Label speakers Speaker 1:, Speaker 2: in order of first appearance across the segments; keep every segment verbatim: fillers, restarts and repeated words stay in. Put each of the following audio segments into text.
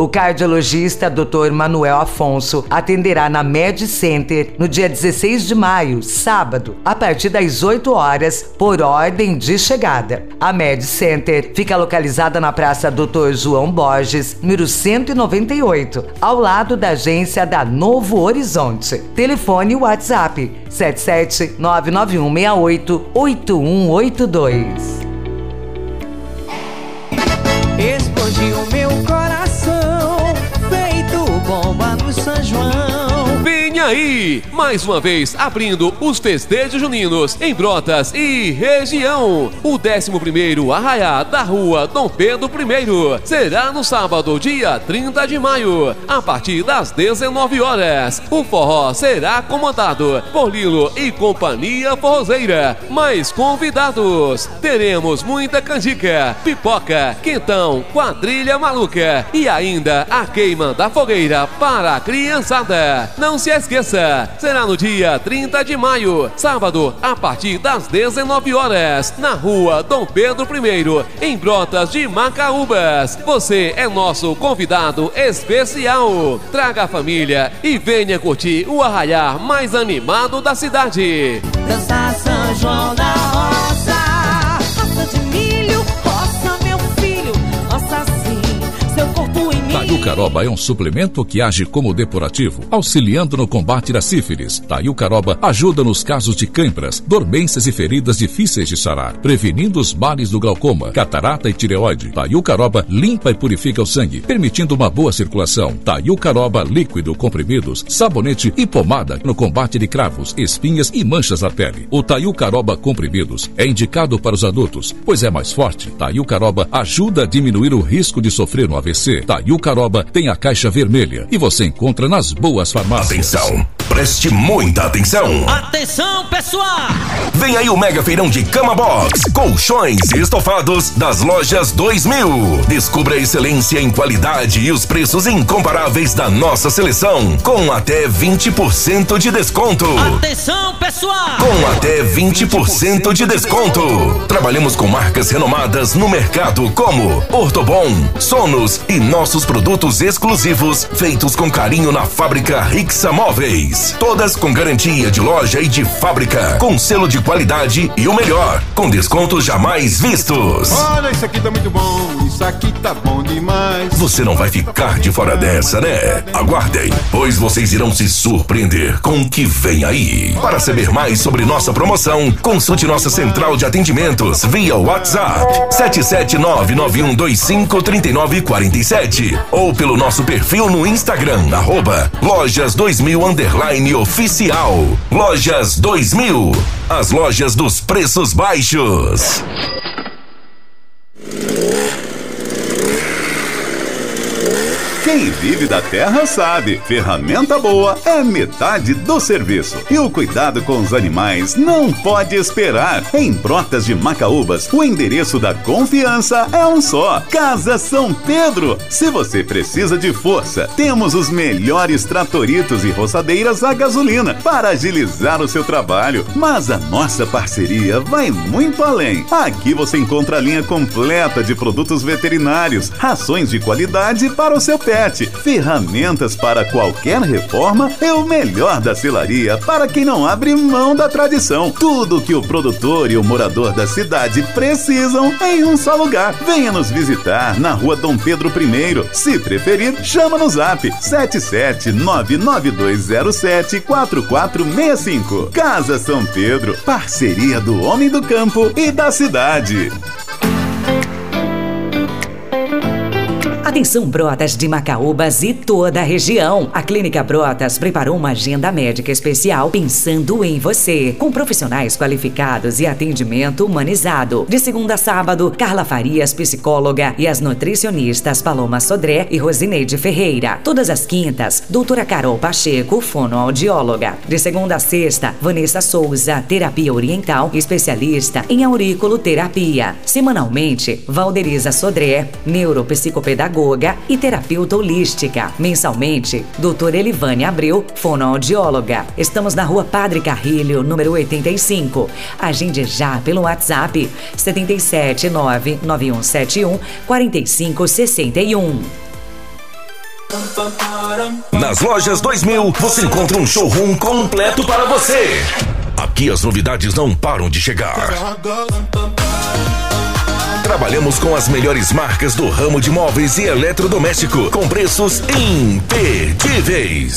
Speaker 1: O cardiologista doutor Manuel Afonso atenderá na Med Center no dia dezesseis de maio, sábado, a partir das oito horas, por ordem de chegada. A Med Center fica localizada na Praça doutor João Borges, número cento e noventa e oito, ao lado da agência da Novo Horizonte. Telefone WhatsApp sete sete nove nove um seis oito oito um oito dois.
Speaker 2: Explodiu meu coração, feito bomba no São João.
Speaker 3: Vem aí, mais uma vez abrindo os festejos juninos em Brotas e região. O décimo primeiro Arraiá da Rua Dom Pedro I será no sábado, dia trinta de maio, a partir das dezenove horas. O forró será comandado por Lilo e Companhia Forrozeira. Mais convidados, teremos muita canjica, pipoca, quentão, quadrilha maluca e ainda a queima da fogueira para a criançada. Não se esqueça, será no dia trinta de maio, sábado, a partir das dezenove horas, na Rua Dom Pedro I, em Brotas de Macaúbas. Você é nosso convidado especial. Traga a família e venha curtir o arraiá mais animado da cidade.
Speaker 2: Dança São João da Roça, roça de milho, roça meu filho, roça assim, seu corpo em mim.
Speaker 4: Taiucaroba é um suplemento que age como depurativo, auxiliando no combate da sífilis. Taiucaroba ajuda nos casos de câimbras, dormências e feridas difíceis de sarar, prevenindo os males do glaucoma, catarata e tireoide. Taiucaroba limpa e purifica o sangue, permitindo uma boa circulação. Taiucaroba líquido, comprimidos, sabonete e pomada no combate de cravos, espinhas e manchas na pele. O Taiucaroba comprimidos é indicado para os adultos, pois é mais forte. Taiucaroba ajuda a diminuir o risco de sofrer um A V C. Taiucaroba tem a caixa vermelha e você encontra nas boas farmácias.
Speaker 5: Atenção, preste muita atenção.
Speaker 2: Atenção, pessoal!
Speaker 5: Vem aí o mega feirão de Cama Box, colchões e estofados das lojas dois mil. Descubra a excelência em qualidade e os preços incomparáveis da nossa seleção, com até vinte por cento de desconto.
Speaker 2: Atenção, pessoal!
Speaker 5: Com até vinte por cento de desconto. Trabalhamos com marcas renomadas no mercado como Ortobon, Sonos e nossos produtos exclusivos feitos com carinho na fábrica Rixa Móveis. Todas com garantia de loja e de fábrica, com selo de qualidade e o melhor, com descontos jamais vistos.
Speaker 6: Olha, isso aqui tá muito bom, isso aqui tá bom demais.
Speaker 5: Você não vai ficar de fora dessa, né? Aguardem, pois vocês irão se surpreender com o que vem aí. Para saber mais sobre nossa promoção, consulte nossa central de atendimentos via WhatsApp sete sete nove nove um dois cinco três nove quatro sete ou pelo nosso perfil no Instagram, arroba Lojas dois mil underline oficial. Lojas dois mil, as lojas dos preços baixos.
Speaker 7: Quem vive da terra sabe, ferramenta boa é metade do serviço. E o cuidado com os animais não pode esperar. Em Brotas de Macaúbas, o endereço da confiança é um só: Casa São Pedro. Se você precisa de força, temos os melhores tratoritos e roçadeiras a gasolina para agilizar o seu trabalho. Mas a nossa parceria vai muito além. Aqui você encontra a linha completa de produtos veterinários, rações de qualidade para o seu pet, ferramentas para qualquer reforma e o melhor da selaria para quem não abre mão da tradição. Tudo que o produtor e o morador da cidade precisam em um só lugar. Venha nos visitar na Rua Dom Pedro I. Se preferir, chama no zap sete sete nove nove dois zero sete quatro quatro seis cinco. Casa São Pedro, parceria do homem do campo e da cidade.
Speaker 8: Atenção, Brotas de Macaúbas e toda a região. A Clínica Brotas preparou uma agenda médica especial pensando em você, com profissionais qualificados e atendimento humanizado. De segunda a sábado, Carla Farias, psicóloga, e as nutricionistas Paloma Sodré e Rosineide Ferreira. Todas as quintas, doutora Carol Pacheco, fonoaudióloga. De segunda a sexta, Vanessa Souza, terapia oriental, especialista em auriculoterapia. Semanalmente, Valderiza Sodré, neuropsicopedagoga e terapeuta holística. Mensalmente, doutora Elivane Abreu, fonoaudióloga. Estamos na Rua Padre Carrilho, número oitenta e cinco. Agende já pelo WhatsApp sete sete nove nove um sete um quatro cinco seis um.
Speaker 5: Nas Lojas dois mil, você encontra um showroom completo para você. Aqui as novidades não param de chegar. Trabalhamos com as melhores marcas do ramo de móveis e eletrodoméstico, com preços imperdíveis.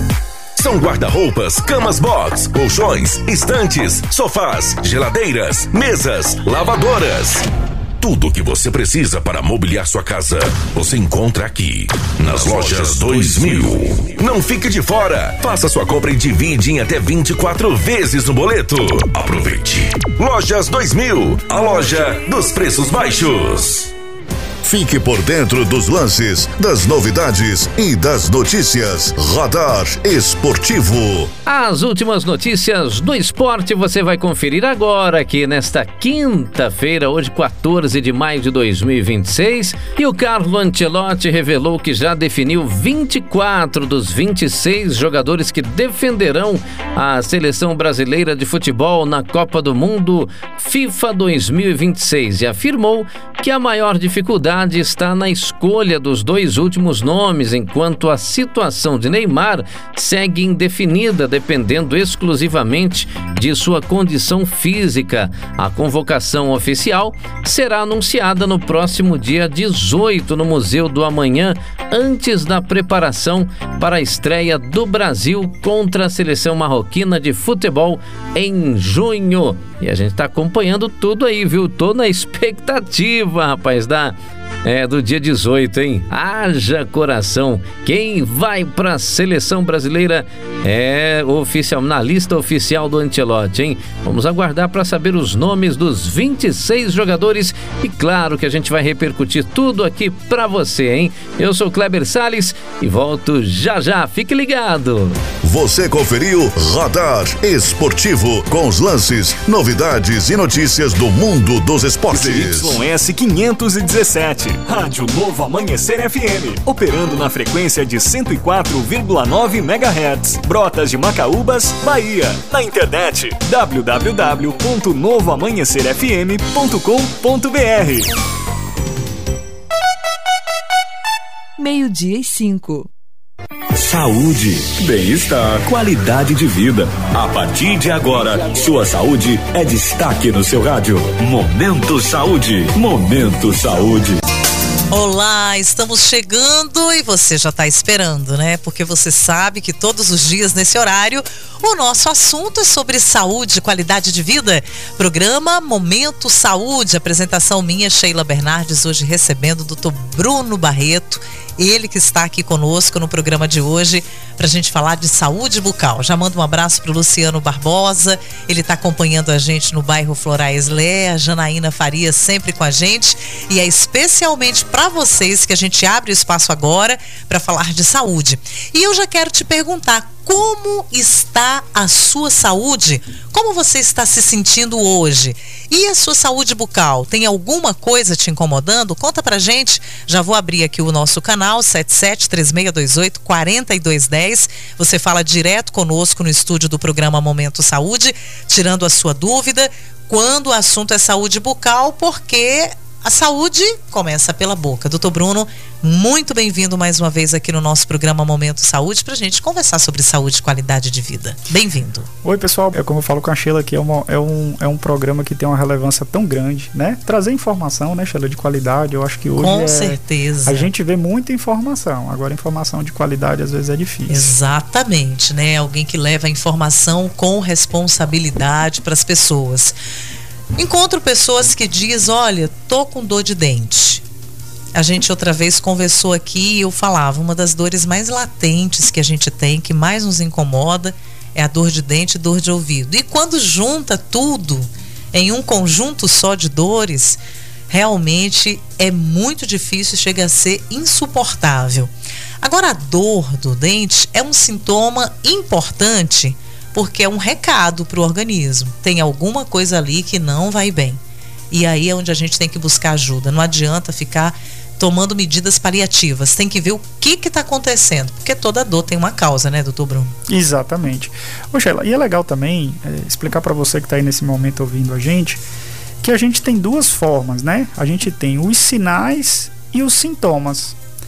Speaker 5: São guarda-roupas, camas box, colchões, estantes, sofás, geladeiras, mesas, lavadoras. Tudo o que você precisa para mobiliar sua casa, você encontra aqui, nas Lojas dois mil. Não fique de fora. Faça sua compra e divide em até vinte e quatro vezes no boleto. Aproveite. Lojas dois mil, a loja dos preços baixos.
Speaker 9: Fique por dentro dos lances, das novidades e das notícias. Radar Esportivo.
Speaker 10: As últimas notícias do esporte você vai conferir agora aqui nesta quinta-feira, hoje quatorze de maio de dois mil e vinte e seis. E o Carlo Ancelotti revelou que já definiu vinte e quatro dos vinte e seis jogadores que defenderão a seleção brasileira de futebol na Copa do Mundo FIFA dois mil e vinte e seis e afirmou que a maior dificuldade está na escolha dos dois últimos nomes, enquanto a situação de Neymar segue indefinida, dependendo exclusivamente de sua condição física. A convocação oficial será anunciada no próximo dia dezoito no Museu do Amanhã, antes da preparação para a estreia do Brasil contra a seleção marroquina de futebol em junho. E a gente está acompanhando tudo aí, viu? Tô na expectativa, rapaz, da... É, do dia dezoito, hein? Haja coração. Quem vai para a seleção brasileira é oficial, na lista oficial do Ancelotti, hein? Vamos aguardar para saber os nomes dos vinte e seis jogadores e claro que a gente vai repercutir tudo aqui para você, hein? Eu sou Kleber Salles e volto já já. Fique ligado.
Speaker 9: Você conferiu Radar Esportivo com os lances, novidades e notícias do mundo dos esportes.
Speaker 11: Y S quinhentos e dezessete. Rádio Novo Amanhecer F M, operando na frequência de cento e quatro vírgula nove megahertz, Brotas de Macaúbas, Bahia. Na internet w w w ponto novo amanhecer f m ponto com ponto b r.
Speaker 12: Meio-dia e cinco.
Speaker 11: Saúde, bem-estar, qualidade de vida. A partir de agora, sua saúde é destaque no seu rádio. Momento Saúde. Momento Saúde.
Speaker 13: Olá, estamos chegando e você já está esperando, né? Porque você sabe que todos os dias nesse horário o nosso assunto é sobre saúde, qualidade de vida. Programa Momento Saúde, apresentação minha, Sheila Bernardes, hoje recebendo o doutor Bruno Barreto, ele que está aqui conosco no programa de hoje para a gente falar de saúde bucal. Já mando um abraço para o Luciano Barbosa, ele está acompanhando a gente no bairro Florais Lé, a Janaína Farias sempre com a gente e é especialmente para vocês que a gente abre o espaço agora para falar de saúde. E eu já quero te perguntar, como está a sua saúde? Como você está se sentindo hoje? E a sua saúde bucal? Tem alguma coisa te incomodando? Conta pra gente. Já vou abrir aqui o nosso canal sete sete três seis dois oito quatro dois um zero. Você fala direto conosco no estúdio do programa Momento Saúde, tirando a sua dúvida quando o assunto é saúde bucal, porque a saúde começa pela boca. Doutor Bruno, muito bem-vindo mais uma vez aqui no nosso programa Momento Saúde pra gente conversar sobre saúde e qualidade de vida. Bem-vindo.
Speaker 14: Oi, pessoal. É como eu falo com a Sheila, que é, uma, é, um, é um programa que tem uma relevância tão grande, né? Trazer informação, né, Sheila, de qualidade. Eu acho que hoje
Speaker 13: Com
Speaker 14: é,
Speaker 13: certeza.
Speaker 14: A gente vê muita informação. Agora, informação de qualidade às vezes é difícil.
Speaker 13: Exatamente, né? Alguém que leva a informação com responsabilidade para as pessoas. Encontro pessoas que dizem, olha, tô com dor de dente. A gente outra vez conversou aqui e eu falava, uma das dores mais latentes que a gente tem, que mais nos incomoda, é a dor de dente e dor de ouvido. E quando junta tudo em um conjunto só de dores, realmente é muito difícil, chega a ser insuportável. Agora, a dor do dente é um sintoma importante, porque é um recado para o organismo. Tem alguma coisa ali que não vai bem. E aí é onde a gente tem que buscar ajuda. Não adianta ficar tomando medidas paliativas. Tem que ver o que que está acontecendo. Porque toda dor tem uma causa, né, doutor Bruno?
Speaker 14: Exatamente. Ô, Sheila, e é legal também é, explicar para você que está aí nesse momento ouvindo a gente, que a gente tem duas formas, né? A gente tem os sinais e os sintomas.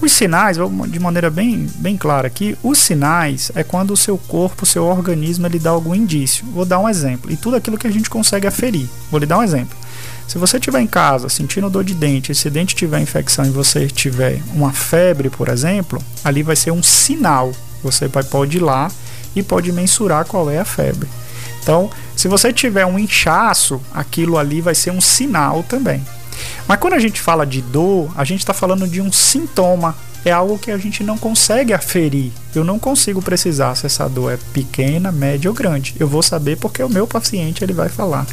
Speaker 14: Os sinais, de maneira bem, bem clara aqui, os sinais é quando o seu corpo, o seu organismo, ele dá algum indício. Vou dar um exemplo. E tudo aquilo que a gente consegue aferir. Vou lhe dar um exemplo. Se você estiver em casa sentindo dor de dente, esse dente tiver infecção e você tiver uma febre, por exemplo, ali vai ser um sinal. Você pode ir lá e pode mensurar qual é a febre. Então, se você tiver um inchaço, aquilo ali vai ser um sinal também. Mas quando a gente fala de dor, a gente está falando de um sintoma. É algo que a gente não consegue aferir. Eu não consigo precisar se essa dor é pequena, média ou grande. Eu vou saber porque o meu paciente ele vai falar.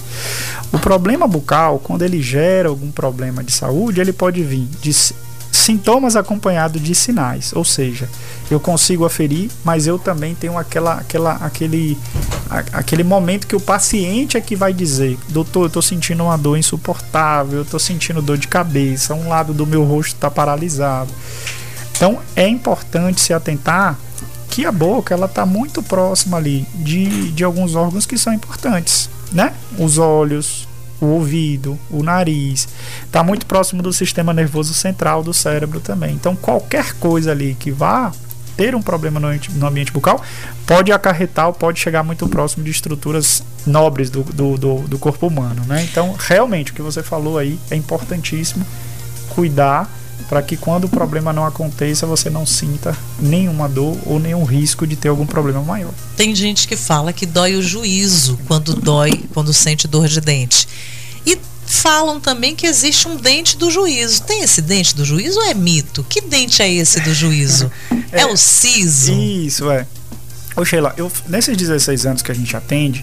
Speaker 14: O problema bucal, quando ele gera algum problema de saúde, ele pode vir de sintomas acompanhados de sinais. Ou seja, eu consigo aferir, mas eu também tenho aquela, aquela, aquele, a, aquele momento que o paciente é que vai dizer: doutor, eu estou sentindo uma dor insuportável, eu estou sentindo dor de cabeça, um lado do meu rosto está paralisado. Então é importante se atentar que a boca ela está muito próxima ali de, de alguns órgãos que são importantes, né? Os olhos, o ouvido, o nariz, está muito próximo do sistema nervoso central do cérebro também. Então qualquer coisa ali que vá ter um problema no, no ambiente bucal pode acarretar ou pode chegar muito próximo de estruturas nobres do, do, do, do corpo humano, né? Então realmente o que você falou aí é importantíssimo cuidar para que quando o problema não aconteça você não sinta nenhuma dor ou nenhum risco de ter algum problema maior.
Speaker 13: Tem gente que fala que dói o juízo quando dói, quando sente dor de dente. E falam também que existe um dente do juízo. Tem esse dente do juízo ou é mito? Que dente é esse do juízo? é, é o siso?
Speaker 14: Isso, é. Ô Sheila, eu, nesses dezesseis anos que a gente atende,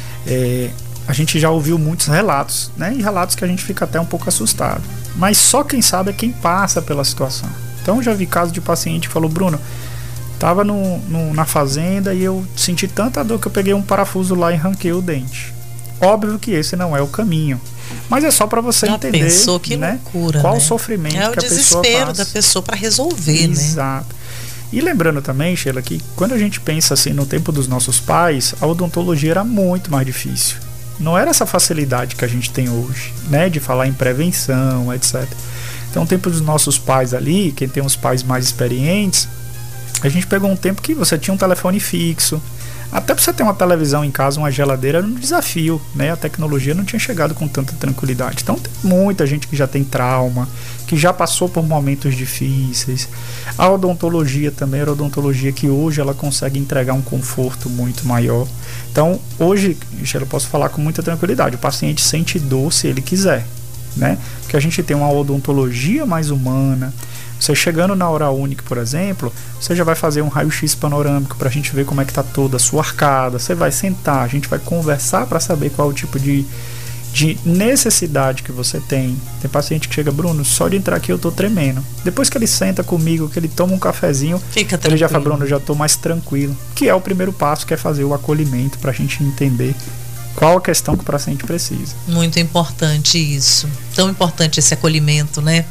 Speaker 14: é, a gente já ouviu muitos relatos, né? E relatos que a gente fica até um pouco assustado. Mas só quem sabe é quem passa pela situação. Então já vi caso de paciente que falou: Bruno, tava no, no, na fazenda e eu senti tanta dor que eu peguei um parafuso lá e arranquei o dente. Óbvio que esse não é o caminho, mas é só para você já entender,
Speaker 13: pensou que
Speaker 14: né,
Speaker 13: loucura,
Speaker 14: qual
Speaker 13: né?
Speaker 14: o sofrimento
Speaker 13: é o
Speaker 14: que a pessoa passa.
Speaker 13: É o desespero da pessoa para resolver, né?
Speaker 14: Exato. E lembrando também, Sheila, que quando a gente pensa assim no tempo dos nossos pais, a odontologia era muito mais difícil. Não era essa facilidade que a gente tem hoje, né, de falar em prevenção, etcétera. Então, o tempo dos nossos pais ali, quem tem os pais mais experientes, a gente pegou um tempo que você tinha um telefone fixo. Até para você ter uma televisão em casa, uma geladeira, era um desafio, né? A tecnologia não tinha chegado com tanta tranquilidade. Então tem muita gente que já tem trauma, que já passou por momentos difíceis. A odontologia também era a odontologia que hoje ela consegue entregar um conforto muito maior. Então hoje, eu posso falar com muita tranquilidade, o paciente sente dor se ele quiser, né? Porque a gente tem uma odontologia mais humana. Você chegando na Oral Unique, por exemplo, você já vai fazer um raio-x panorâmico para a gente ver como é que está toda a sua arcada. Você vai sentar, a gente vai conversar para saber qual é o tipo de, de necessidade que você tem. Tem paciente que chega: Bruno, só de entrar aqui eu tô tremendo. Depois que ele senta comigo, que ele toma um cafezinho,
Speaker 13: fica
Speaker 14: ele já fala: Bruno, eu já tô mais tranquilo. Que é o primeiro passo, que é fazer o acolhimento para a gente entender qual a questão que o paciente precisa.
Speaker 13: Muito importante isso. Tão importante esse acolhimento, né?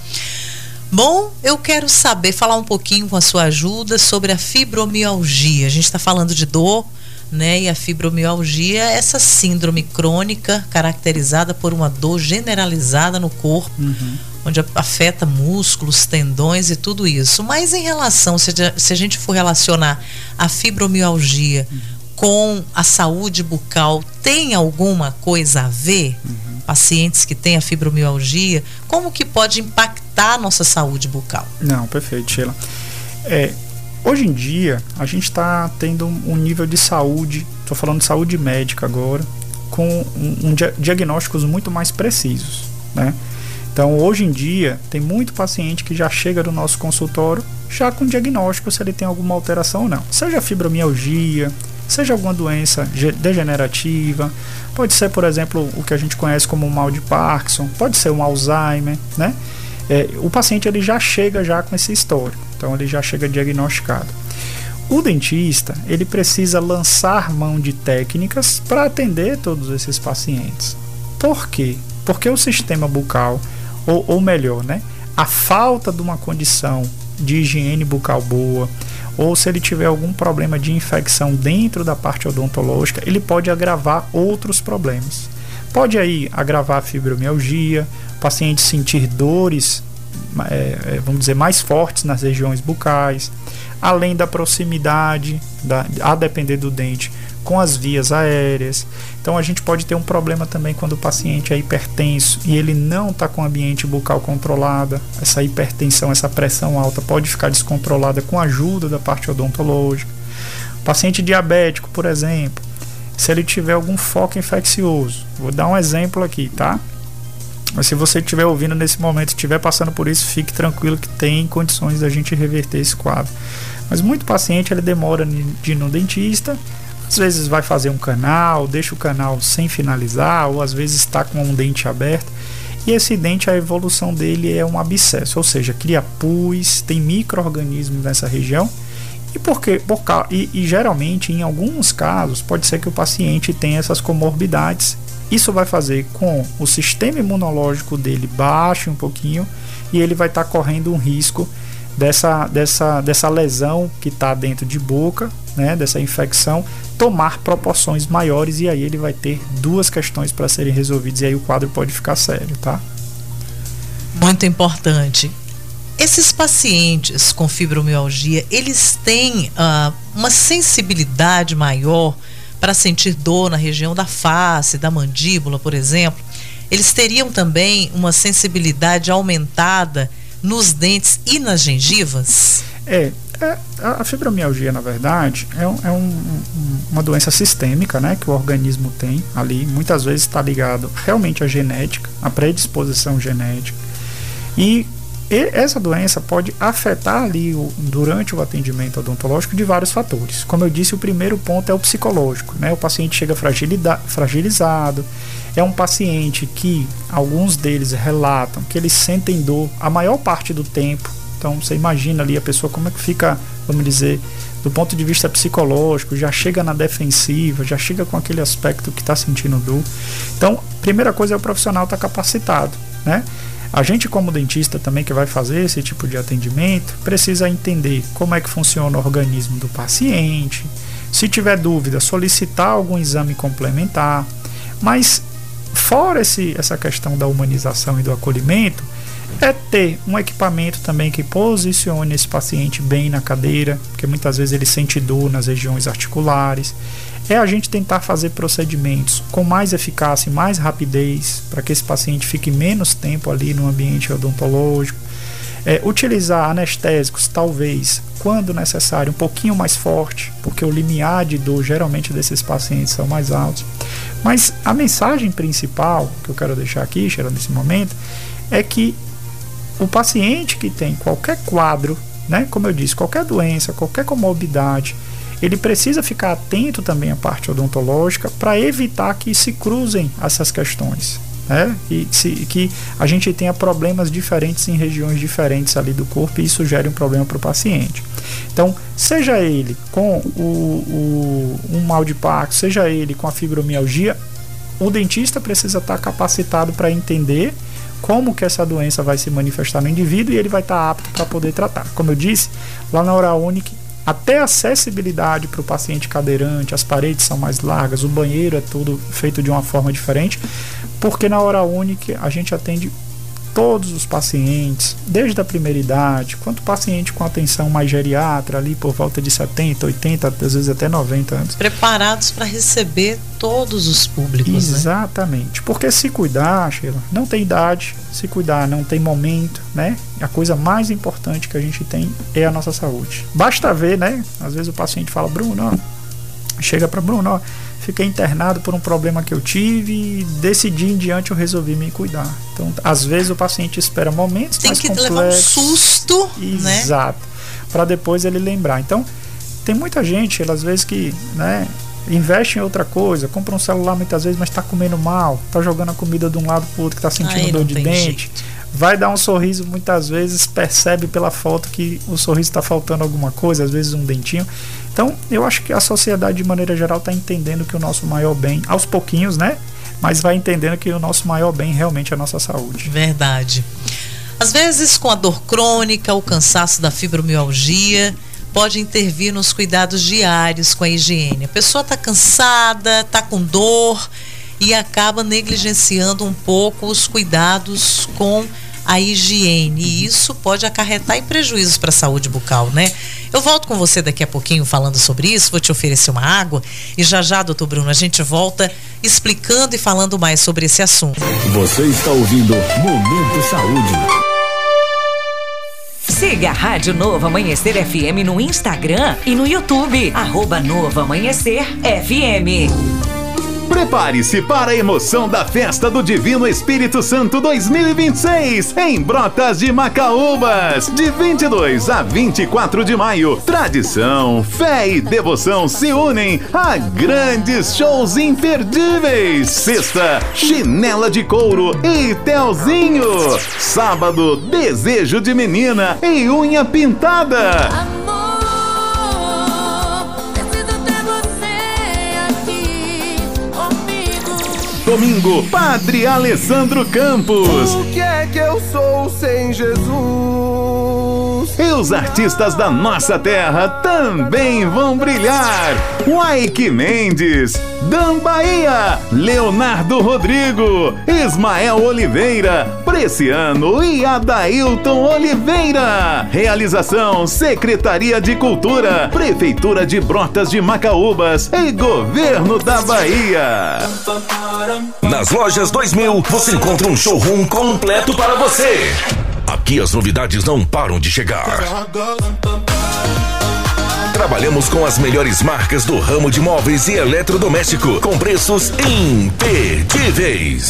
Speaker 13: Bom, eu quero saber, falar um pouquinho com a sua ajuda sobre a fibromialgia. A gente está falando de dor, né? E a fibromialgia é essa síndrome crônica caracterizada por uma dor generalizada no corpo, uhum. onde afeta músculos, tendões e tudo isso. Mas em relação, se a gente for relacionar a fibromialgia uhum. com a saúde bucal, tem alguma coisa a ver? Uhum. Pacientes que têm a fibromialgia, como que pode impactar a nossa saúde bucal?
Speaker 14: Não, perfeito, Sheila. É, hoje em dia, a gente está tendo um nível de saúde, estou falando de saúde médica agora, com um, um diagnósticos muito mais precisos, né? Então, hoje em dia, tem muito paciente que já chega no nosso consultório já com diagnóstico se ele tem alguma alteração ou não. Seja fibromialgia, seja alguma doença degenerativa, pode ser, por exemplo, o que a gente conhece como um mal de Parkinson, pode ser um Alzheimer, né? É, o paciente ele já chega já com esse histórico, então ele já chega diagnosticado. O dentista, ele precisa lançar mão de técnicas para atender todos esses pacientes. Por quê? Porque o sistema bucal, ou, ou melhor, né, a falta de uma condição de higiene bucal boa, ou se ele tiver algum problema de infecção dentro da parte odontológica, ele pode agravar outros problemas. Pode aí agravar a fibromialgia, o paciente sentir dores é, vamos dizer, mais fortes nas regiões bucais, além da proximidade, da, a depender do dente, com as vias aéreas. Então a gente pode ter um problema também quando o paciente é hipertenso e ele não está com o ambiente bucal controlada. Essa hipertensão, essa pressão alta pode ficar descontrolada com a ajuda da parte odontológica. Paciente diabético, por exemplo, se ele tiver algum foco infeccioso, vou dar um exemplo aqui, tá? Mas se você estiver ouvindo nesse momento, estiver passando por isso, fique tranquilo que tem condições da gente reverter esse quadro. Mas muito paciente, ele demora de ir no dentista, às vezes vai fazer um canal, deixa o canal sem finalizar, ou às vezes está com um dente aberto, e esse dente, a evolução dele é um abscesso, ou seja, cria pus, tem micro-organismos nessa região, e, porque, por, e, e geralmente, em alguns casos, pode ser que o paciente tenha essas comorbidades. Isso vai fazer com o sistema imunológico dele baixe um pouquinho, e ele vai estar tá correndo um risco dessa, dessa, dessa lesão que está dentro de boca, né, dessa infecção, tomar proporções maiores, e aí ele vai ter duas questões para serem resolvidas, e aí o quadro pode ficar sério, tá?
Speaker 13: Muito importante. Esses pacientes com fibromialgia, eles têm uh, uma sensibilidade maior para sentir dor na região da face, da mandíbula, por exemplo. Eles teriam também uma sensibilidade aumentada nos dentes e nas gengivas?
Speaker 14: É, é a fibromialgia, na verdade, é, um, é um, uma doença sistêmica, né, que o organismo tem ali. Muitas vezes está ligado realmente à genética, à predisposição genética. E E essa doença pode afetar ali o, durante o atendimento odontológico de vários fatores. Como eu disse, o primeiro ponto é o psicológico, né? O paciente chega fragilizado, é um paciente que alguns deles relatam que eles sentem dor a maior parte do tempo. Então você imagina ali a pessoa como é que fica, vamos dizer, do ponto de vista psicológico, já chega na defensiva, já chega com aquele aspecto que está sentindo dor. Então, primeira coisa é o profissional estar capacitado, né? A gente, como dentista também que vai fazer esse tipo de atendimento, precisa entender como é que funciona o organismo do paciente. Se tiver dúvida, solicitar algum exame complementar. Mas fora esse, essa questão da humanização e do acolhimento, é ter um equipamento também que posicione esse paciente bem na cadeira, porque muitas vezes ele sente dor nas regiões articulares. É a gente tentar fazer procedimentos com mais eficácia e mais rapidez, para que esse paciente fique menos tempo ali no ambiente odontológico. É, utilizar anestésicos, talvez, quando necessário, um pouquinho mais forte, porque o limiar de dor geralmente desses pacientes são mais altos. Mas a mensagem principal que eu quero deixar aqui, Sheila, nesse momento, é que o paciente que tem qualquer quadro, né, como eu disse, qualquer doença, qualquer comorbidade, ele precisa ficar atento também à parte odontológica para evitar que se cruzem essas questões, né? E se, que a gente tenha problemas diferentes em regiões diferentes ali do corpo, e isso gere um problema para o paciente. Então, seja ele com o, o, um mal de Parkinson, seja ele com a fibromialgia, o dentista precisa estar capacitado para entender como que essa doença vai se manifestar no indivíduo, e ele vai estar apto para poder tratar. Como eu disse, lá na Oral Unique, até a acessibilidade para o paciente cadeirante, as paredes são mais largas, o banheiro é tudo feito de uma forma diferente, porque na Oral Unique a gente atende todos os pacientes, desde a primeira idade, quanto paciente com atenção mais geriatra, ali por volta de setenta, oitenta, às vezes até noventa anos.
Speaker 13: Preparados para receber todos os públicos,
Speaker 14: exatamente, né? Porque se cuidar, Sheila, não tem idade, se cuidar não tem momento, né? A coisa mais importante que a gente tem é a nossa saúde. Basta ver, né? Às vezes o paciente fala, Bruno, ó, chega para Bruno, ó, fiquei internado por um problema que eu tive e decidi em diante eu resolvi me cuidar. Então, às vezes o paciente espera momentos
Speaker 13: tem
Speaker 14: mais
Speaker 13: que
Speaker 14: complexos,
Speaker 13: levar um susto, né?
Speaker 14: Exato, para depois ele lembrar. Então, tem muita gente, às vezes, que, né, investe em outra coisa, compra um celular muitas vezes, mas está comendo mal, está jogando a comida de um lado para o outro, que está sentindo
Speaker 13: Aí
Speaker 14: dor de dente,
Speaker 13: jeito.
Speaker 14: Vai dar um sorriso, muitas vezes percebe pela foto que o sorriso está faltando alguma coisa, às vezes um dentinho. Então, eu acho que a sociedade, de maneira geral, está entendendo que o nosso maior bem, aos pouquinhos, né? Mas vai entendendo que o nosso maior bem realmente é a nossa saúde.
Speaker 13: Verdade. Às vezes, com a dor crônica, o cansaço da fibromialgia, pode intervir nos cuidados diários com a higiene. A pessoa está cansada, está com dor e acaba negligenciando um pouco os cuidados com a higiene, e isso pode acarretar em prejuízos para a saúde bucal, né? Eu volto com você daqui a pouquinho falando sobre isso, vou te oferecer uma água e já já, doutor Bruno, a gente volta explicando e falando mais sobre esse assunto.
Speaker 11: Você está ouvindo Momento Saúde.
Speaker 8: Siga a Rádio Novo Amanhecer F M no Instagram e no YouTube, arroba Novo Amanhecer F M.
Speaker 7: Prepare-se para a emoção da Festa do Divino Espírito Santo dois mil e vinte e seis em Brotas de Macaúbas, de vinte e dois a vinte e quatro de maio. Tradição, fé e devoção se unem a grandes shows imperdíveis. Sexta, Chinela de Couro e Telzinho. Sábado, Desejo de Menina e Unha Pintada. Domingo, Padre Alessandro Campos.
Speaker 12: O que é que eu sou sem Jesus?
Speaker 7: E os artistas da nossa terra também vão brilhar. Waike Mendes, Dan Bahia, Leonardo Rodrigo, Ismael Oliveira, Preciano e Adailton Oliveira. Realização Secretaria de Cultura, Prefeitura de Brotas de Macaúbas e Governo da Bahia.
Speaker 5: Nas Lojas dois mil, você encontra um showroom completo para você. Aqui as novidades não param de chegar. Trabalhamos com as melhores marcas do ramo de móveis e eletrodoméstico, com preços imperdíveis.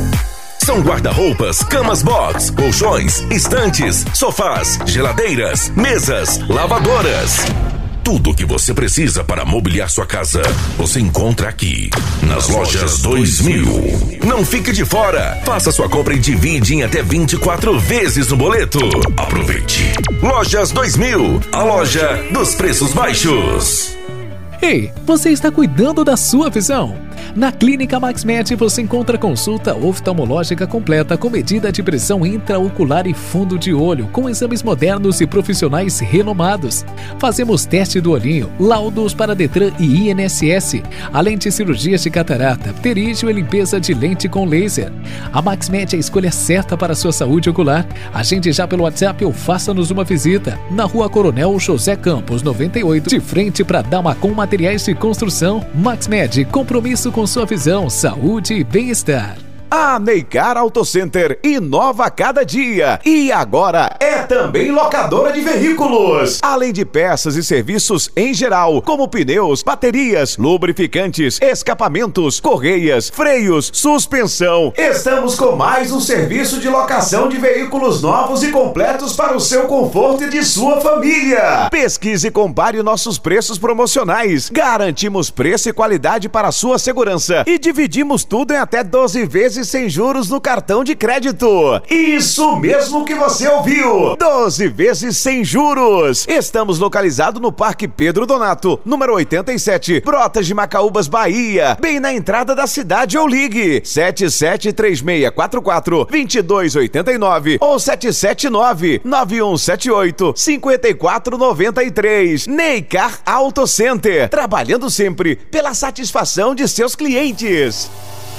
Speaker 5: São guarda-roupas, camas box, colchões, estantes, sofás, geladeiras, mesas, lavadoras. Tudo o que você precisa para mobiliar sua casa, você encontra aqui, nas Lojas dois mil. Não fique de fora. Faça sua compra e divide em até vinte e quatro vezes no boleto. Aproveite. Lojas dois mil, a loja dos preços baixos.
Speaker 15: Ei, você está cuidando da sua visão? Na Clínica MaxMed você encontra consulta oftalmológica completa com medida de pressão intraocular e fundo de olho, com exames modernos e profissionais renomados. Fazemos teste do olhinho, laudos para Detran e I N S S, além de cirurgias de catarata, pterígio e limpeza de lente com laser. A MaxMed é a escolha certa para a sua saúde ocular. Agende já pelo WhatsApp ou faça-nos uma visita. Na Rua Coronel José Campos, noventa e oito, de frente para Damacom Materiais de Construção. MaxMed, compromisso com sua visão, saúde e bem-estar.
Speaker 16: A Neycar Auto Center inova a cada dia e agora é também locadora de veículos. Além de peças e serviços em geral, como pneus, baterias, lubrificantes, escapamentos, correias, freios, suspensão. Estamos com mais um serviço de locação de veículos novos e completos para o seu conforto e de sua família. Pesquise e compare nossos preços promocionais. Garantimos preço e qualidade para a sua segurança e dividimos tudo em até doze vezes sem juros no cartão de crédito. Isso mesmo que você ouviu, doze vezes sem juros. Estamos localizados no Parque Pedro Donato, número oitenta e sete, Brotas de Macaúbas, Bahia, bem na entrada da cidade. Ou ligue sete sete três seis quatro quatro, dois dois oito nove ou sete sete nove, nove um sete oito, cinco quatro nove três. Neycar Auto Center, trabalhando sempre pela satisfação de seus clientes.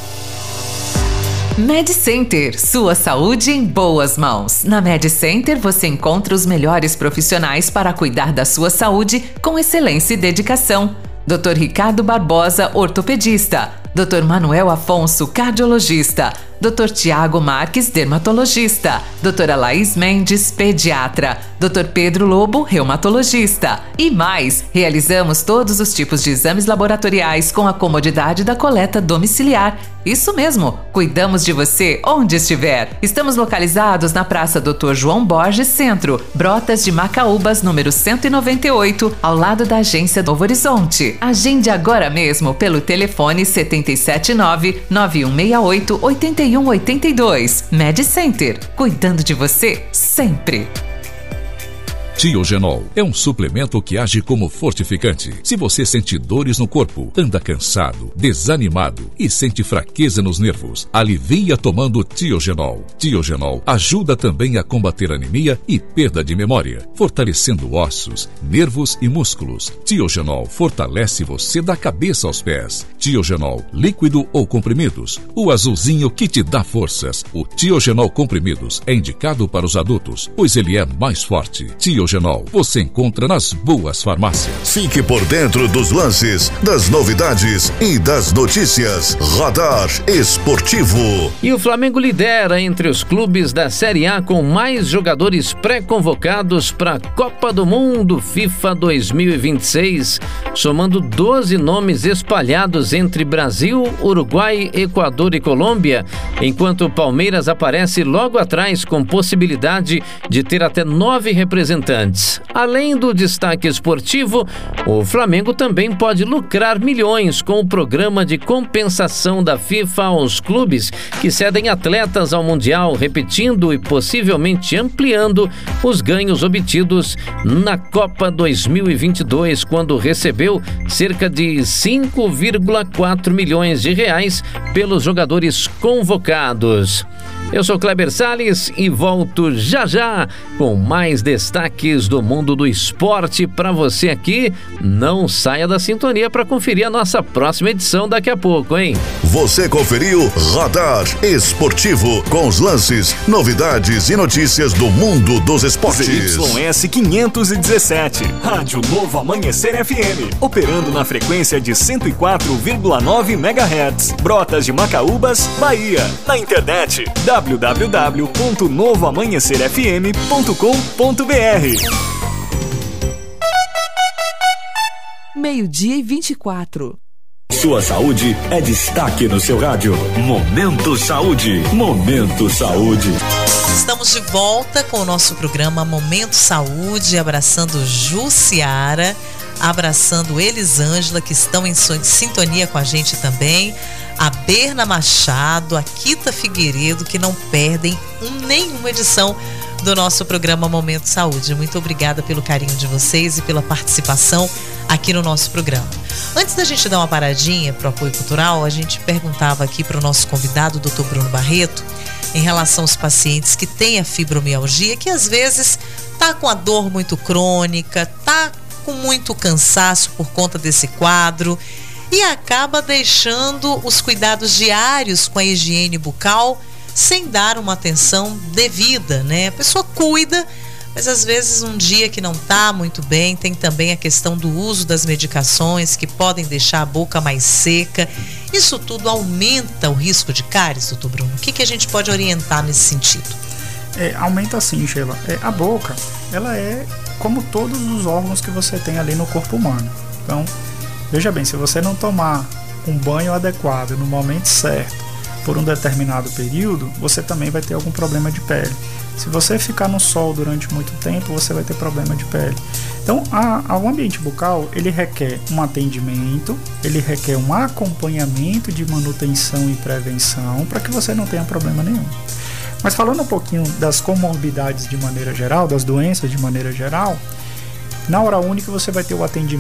Speaker 17: MedCenter, sua saúde em boas mãos. Na MedCenter você encontra os melhores profissionais para cuidar da sua saúde com excelência e dedicação. doutor Ricardo Barbosa, ortopedista. doutor Manuel Afonso, cardiologista. doutor Tiago Marques, dermatologista. doutora Laís Mendes, pediatra. doutor Pedro Lobo, reumatologista. E mais, realizamos todos os tipos de exames laboratoriais com a comodidade da coleta domiciliar. Isso mesmo, cuidamos de você onde estiver. Estamos localizados na Praça doutor João Borges Centro, Brotas de Macaúbas, número cento e noventa e oito, ao lado da agência Novo Horizonte. Agende agora mesmo pelo telefone sete sete nove, nove um seis oito, oito um oito dois. MedCenter, cuidando de você sempre.
Speaker 4: Tiogenol é um suplemento que age como fortificante. Se você sente dores no corpo, anda cansado, desanimado e sente fraqueza nos nervos, alivia tomando Tiogenol. Tiogenol ajuda também a combater anemia e perda de memória, fortalecendo ossos, nervos e músculos. Tiogenol fortalece você da cabeça aos pés. Tiogenol, líquido ou comprimidos, o azulzinho que te dá forças. O Tiogenol comprimidos é indicado para os adultos, pois ele é mais forte. Tiogenol você encontra nas boas farmácias.
Speaker 9: Fique por dentro dos lances, das novidades e das notícias. Radar Esportivo.
Speaker 10: E o Flamengo lidera entre os clubes da Série A com mais jogadores pré-convocados para a Copa do Mundo FIFA dois mil e vinte e seis, somando doze nomes espalhados entre Brasil, Uruguai, Equador e Colômbia, enquanto o Palmeiras aparece logo atrás com possibilidade de ter até nove representantes. Além do destaque esportivo, o Flamengo também pode lucrar milhões com o programa de compensação da FIFA aos clubes que cedem atletas ao Mundial, repetindo e possivelmente ampliando os ganhos obtidos na Copa dois mil e vinte e dois, quando recebeu cerca de cinco vírgula quatro milhões de reais pelos jogadores convocados. Eu sou Kleber Salles e volto já já com mais destaques do mundo do esporte para você aqui. Não saia da sintonia para conferir a nossa próxima edição daqui a pouco, hein?
Speaker 9: Você conferiu Radar Esportivo com os lances, novidades e notícias do mundo dos esportes.
Speaker 11: Z Y S quinhentos e dezessete, Rádio Novo Amanhecer F M, operando na frequência de cento e quatro vírgula nove megahertz, Brotas de Macaúbas, Bahia. Na internet w w w ponto novo amanhecer f m ponto com ponto b r.
Speaker 2: Meio-dia e vinte e quatro.
Speaker 11: Sua saúde é destaque no seu rádio. Momento Saúde. Momento Saúde.
Speaker 13: Estamos de volta com o nosso programa Momento Saúde, abraçando Jussiara, abraçando Elisângela, que estão em sintonia com a gente também, a Berna Machado, a Kita Figueiredo, que não perdem nenhuma edição do nosso programa Momento Saúde. Muito obrigada pelo carinho de vocês e pela participação aqui no nosso programa. Antes da gente dar uma paradinha para o apoio cultural, a gente perguntava aqui para o nosso convidado, o doutor Bruno Barreto, em relação aos pacientes que têm a fibromialgia, que às vezes tá com a dor muito crônica, tá com muito cansaço por conta desse quadro e acaba deixando os cuidados diários com a higiene bucal sem dar uma atenção devida, né? A pessoa cuida, mas às vezes um dia que não tá muito bem, tem também a questão do uso das medicações que podem deixar a boca mais seca. Isso tudo aumenta o risco de cáries, doutor Bruno? O que, que a gente pode orientar nesse sentido?
Speaker 14: É, aumenta sim, Sheila. É, a boca, ela é como todos os órgãos que você tem ali no corpo humano. Então, veja bem, se você não tomar um banho adequado no momento certo, por um determinado período, você também vai ter algum problema de pele. Se você ficar no sol durante muito tempo, você vai ter problema de pele. Então, a, a, o ambiente bucal, ele requer um atendimento, ele requer um acompanhamento de manutenção e prevenção para que você não tenha problema nenhum. Mas falando um pouquinho das comorbidades de maneira geral, das doenças de maneira geral, na hora única você vai ter o atendimento